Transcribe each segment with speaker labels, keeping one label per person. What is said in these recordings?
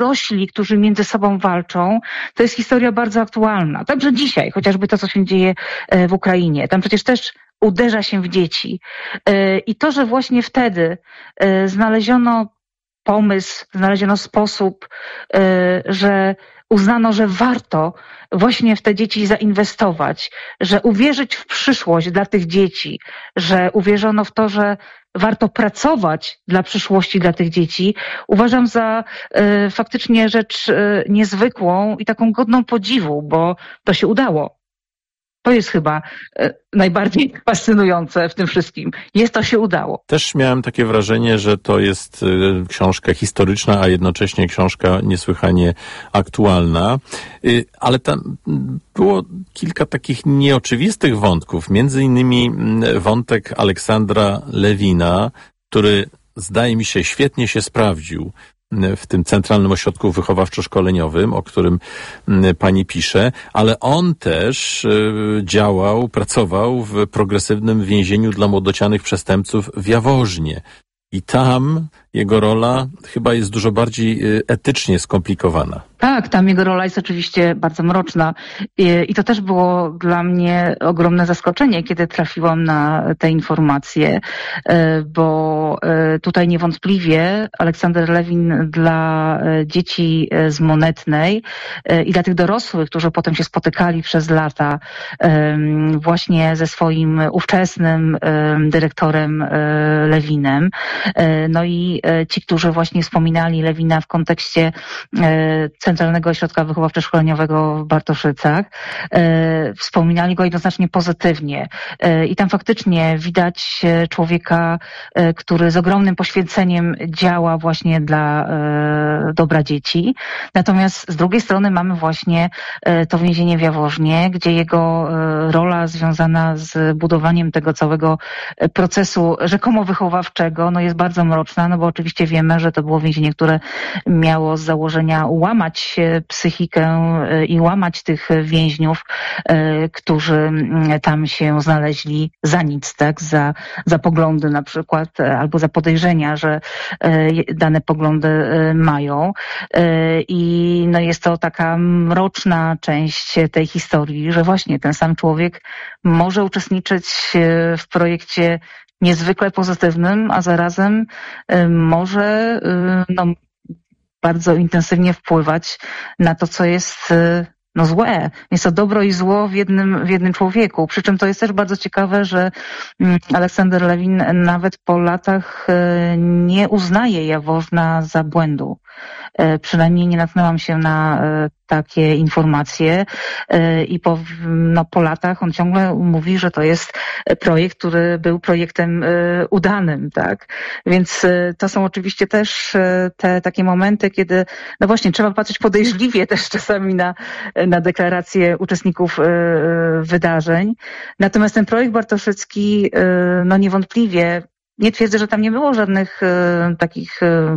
Speaker 1: dorośli, którzy między sobą walczą, to jest historia bardzo aktualna. Także dzisiaj, chociażby to, co się dzieje w Ukrainie. Tam przecież też uderza się w dzieci. I to, że właśnie wtedy znaleziono pomysł, znaleziono sposób, że uznano, że warto właśnie w te dzieci zainwestować, że uwierzyć w przyszłość dla tych dzieci, że uwierzono w to, że warto pracować dla przyszłości dla tych dzieci, uważam za faktycznie rzecz niezwykłą i taką godną podziwu, bo to się udało. To jest chyba najbardziej fascynujące w tym wszystkim. To się udało.
Speaker 2: Też miałem takie wrażenie, że to jest książka historyczna, a jednocześnie książka niesłychanie aktualna. Ale tam było kilka takich nieoczywistych wątków. Między innymi wątek Aleksandra Lewina, który zdaje mi się świetnie się sprawdził w tym Centralnym Ośrodku Wychowawczo-Szkoleniowym, o którym pani pisze, ale on też pracował w progresywnym więzieniu dla młodocianych przestępców w Jaworznie. I tam jego rola chyba jest dużo bardziej etycznie skomplikowana.
Speaker 1: Tak, tam jego rola jest oczywiście bardzo mroczna i to też było dla mnie ogromne zaskoczenie, kiedy trafiłam na te informacje, bo tutaj niewątpliwie Aleksander Lewin dla dzieci z Monetnej i dla tych dorosłych, którzy potem się spotykali przez lata właśnie ze swoim ówczesnym dyrektorem Lewinem, no i ci, którzy właśnie wspominali Lewina w kontekście Centralnego Ośrodka Wychowawczo-Szkoleniowego w Bartoszycach, wspominali go jednoznacznie pozytywnie. I tam faktycznie widać człowieka, który z ogromnym poświęceniem działa właśnie dla dobra dzieci. Natomiast z drugiej strony mamy właśnie to więzienie w Jaworznie, gdzie jego rola związana z budowaniem tego całego procesu rzekomo wychowawczego, no jest bardzo mroczna, no bo oczywiście wiemy, że to było więzienie, które miało z założenia łamać psychikę i łamać tych więźniów, którzy tam się znaleźli za nic, tak? Za poglądy na przykład, albo za podejrzenia, że dane poglądy mają. I no jest to taka mroczna część tej historii, że właśnie ten sam człowiek może uczestniczyć w projekcie niezwykle pozytywnym, a zarazem może bardzo intensywnie wpływać na to, co jest złe. Jest to dobro i zło w jednym człowieku. Przy czym to jest też bardzo ciekawe, że Aleksander Lewin nawet po latach nie uznaje Jaworzna za błędu. Przynajmniej nie natknęłam się na takie informacje i po latach on ciągle mówi, że to jest projekt, który był projektem udanym, tak? Więc to są oczywiście też te takie momenty, kiedy no właśnie trzeba patrzeć podejrzliwie też czasami na deklaracje uczestników wydarzeń. Natomiast ten projekt bartoszycki no niewątpliwie, nie twierdzę, że tam nie było żadnych takich,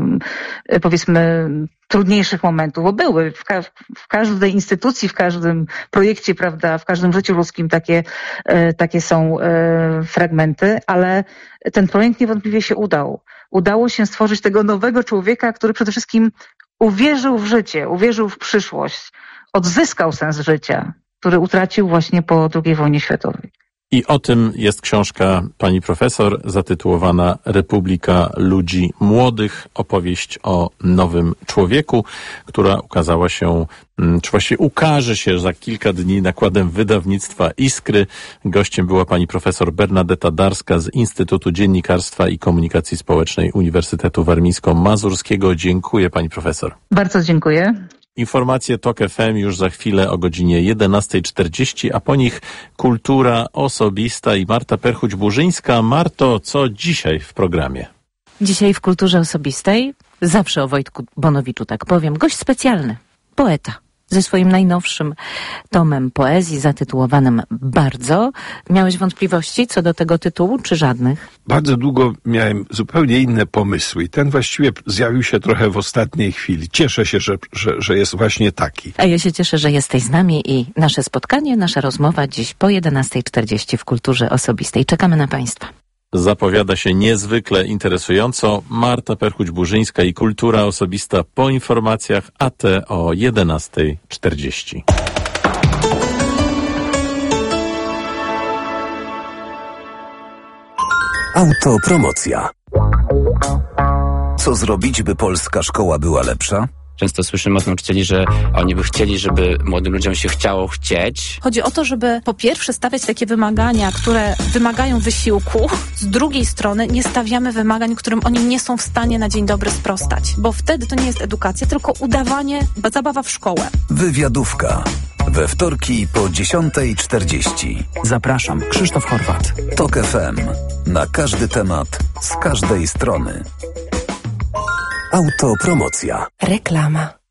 Speaker 1: powiedzmy, trudniejszych momentów, bo były w każdej instytucji, w każdym projekcie, prawda, w każdym życiu ludzkim takie są fragmenty, ale ten projekt niewątpliwie się udał. Udało się stworzyć tego nowego człowieka, który przede wszystkim uwierzył w życie, uwierzył w przyszłość, odzyskał sens życia, który utracił właśnie po II wojnie światowej.
Speaker 2: I o tym jest książka pani profesor zatytułowana Republika Ludzi Młodych. Opowieść o nowym człowieku, która ukazała się, czy właściwie ukaże się za kilka dni nakładem wydawnictwa Iskry. Gościem była pani profesor Bernadeta Darska z Instytutu Dziennikarstwa i Komunikacji Społecznej Uniwersytetu Warmińsko-Mazurskiego. Dziękuję pani profesor.
Speaker 1: Bardzo dziękuję.
Speaker 2: Informacje TOK FM już za chwilę o godzinie 11:40, a po nich kultura osobista i Marta Perchuć-Burzyńska. Marto, co dzisiaj w programie?
Speaker 3: Dzisiaj w kulturze osobistej, zawsze o Wojtku Bonowiczu tak powiem, gość specjalny, poeta. Ze swoim najnowszym tomem poezji zatytułowanym Bardzo. Miałeś wątpliwości co do tego tytułu, czy żadnych?
Speaker 4: Bardzo długo miałem zupełnie inne pomysły i ten właściwie zjawił się trochę w ostatniej chwili. Cieszę się, że jest właśnie taki.
Speaker 3: A ja się cieszę, że jesteś z nami i nasze spotkanie, nasza rozmowa dziś po 11:40 w kulturze osobistej. Czekamy na Państwa.
Speaker 2: Zapowiada się niezwykle interesująco. Marta Perchuć-Burzyńska i kultura osobista po informacjach, a te o 11:40.
Speaker 5: Autopromocja. Co zrobić, by polska szkoła była lepsza?
Speaker 6: Często słyszymy od nauczycieli, że oni by chcieli, żeby młodym ludziom się chciało chcieć.
Speaker 7: Chodzi o to, żeby po pierwsze stawiać takie wymagania, które wymagają wysiłku. Z drugiej strony nie stawiamy wymagań, którym oni nie są w stanie na dzień dobry sprostać. Bo wtedy to nie jest edukacja, tylko udawanie, zabawa w szkołę.
Speaker 5: Wywiadówka. We wtorki po 10:40.
Speaker 8: Zapraszam, Krzysztof Horwat.
Speaker 5: TOK FM. Na każdy temat, z każdej strony. Autopromocja.
Speaker 9: Reklama.